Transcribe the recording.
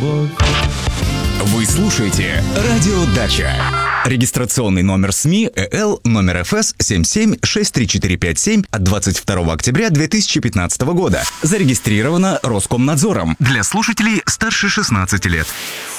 любовь. Вы слушаете «Радио Дача». Регистрационный номер СМИ ЭЛ номер ФС 77-63457 от 22 октября 2015 года. Зарегистрировано Роскомнадзором для слушателей старше 16 лет.